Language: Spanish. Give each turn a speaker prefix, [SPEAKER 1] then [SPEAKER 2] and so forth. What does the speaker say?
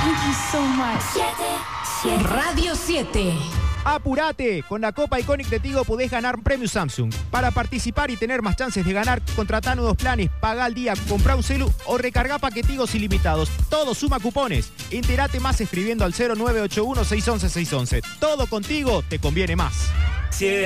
[SPEAKER 1] Thank you so much.
[SPEAKER 2] Radio 7.
[SPEAKER 3] ¡Apurate! Con la Copa Iconic de Tigo podés ganar un premio Samsung. Para participar y tener más chances de ganar, contratá nuevos planes, pagá al día, comprá un celu o recargá paquetigos ilimitados. Todo suma cupones. Entérate más escribiendo al 0981 611 611. Todo contigo te conviene más.